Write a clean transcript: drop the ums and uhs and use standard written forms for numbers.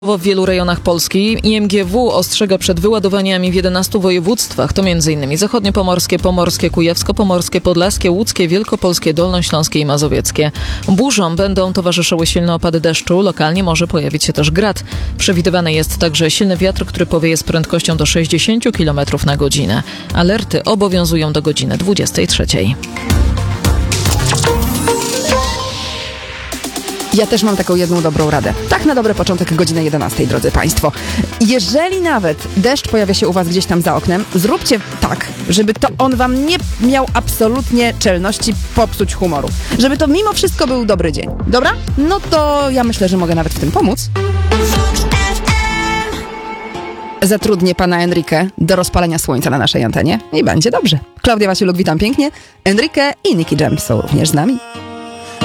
W wielu rejonach Polski IMGW ostrzega przed wyładowaniami w 11 województwach. To m.in. zachodniopomorskie, pomorskie, kujawsko-pomorskie, podlaskie, łódzkie, wielkopolskie, dolnośląskie i mazowieckie. Burzom będą towarzyszyły silne opady deszczu. Lokalnie może pojawić się też grad. Przewidywany jest także silny wiatr, który powieje z prędkością do 60 km na godzinę. Alerty obowiązują do godziny 23. Ja też mam taką jedną dobrą radę. Tak na dobry początek godziny 11, drodzy Państwo. Jeżeli nawet deszcz pojawia się u Was gdzieś tam za oknem, zróbcie tak, żeby to on Wam nie miał absolutnie czelności popsuć humoru. Żeby to mimo wszystko był dobry dzień. Dobra? No to ja myślę, że mogę nawet w tym pomóc. Zatrudnię pana Enrique do rozpalenia słońca na naszej antenie i będzie dobrze. Klaudia Wasiuluk, witam pięknie. Enrique i Nicky Jam są również z nami.